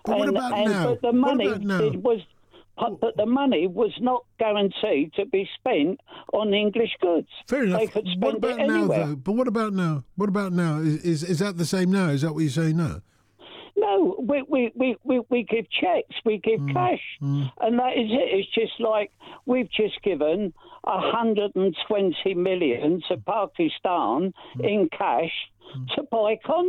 But what about now? But the money But the money was not guaranteed to be spent on English goods. Fair enough. They could spend what about it anywhere. now, though? But what about now? What about now? Is that the same now? Is that what you're saying now? No, we give cheques, we give cash, and that is it. It's just like we've just given 120 million to Pakistan in cash to buy condoms.